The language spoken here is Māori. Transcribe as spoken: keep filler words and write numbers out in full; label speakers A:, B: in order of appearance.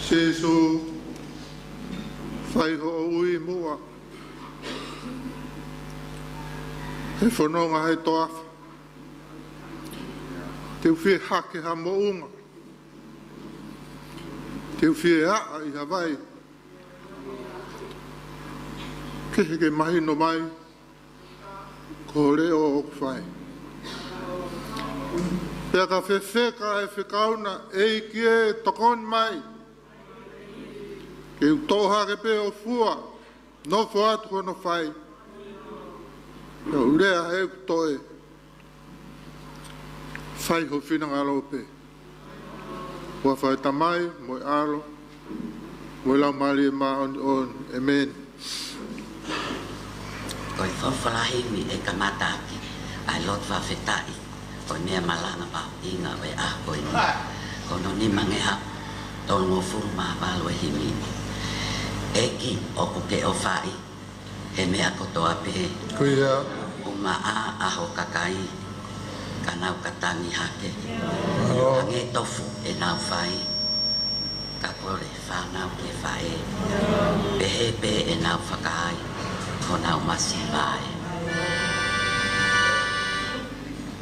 A: Sesu fai ho ui mua. He whanonga he toafa. Te uwhie hake ha mounga. Te uwhie haa i Hawaii. Ke he ke mahi no mai. Ko reo o whai. Pea ka whewheka e whikauna e i kie tokon mai. Ke utoha ke pe o fua. No fuatu kono whai. Ka urea he kutoe. Whai ho whinanga lope. Ua whai tamai, moi alo. Moi lau mali e maa on on. Amen.
B: Koi whawhalahi mi e kamataki. Ai lot whawhetai. Koi mea malanga pa inga we a koi ni. Kono ni mangeha. Tongo furuma walo e himi. Eki o kuke o whai. He mea kotoa pe.
A: Kuia.
B: Uma a aho kakai. Kanau katangi hake. Hange tofu e nau whai. Kapore whanau ke whae. Pehe pe e nau whakai. Ko nau masi vai.